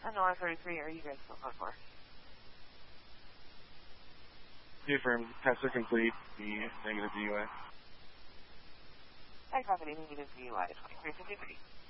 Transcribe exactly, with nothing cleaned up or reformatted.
On the line thirty-three, are you guys still on for? Confirm. Test are complete. The negative D U I. I copy negative D U I twenty-three fifty-three.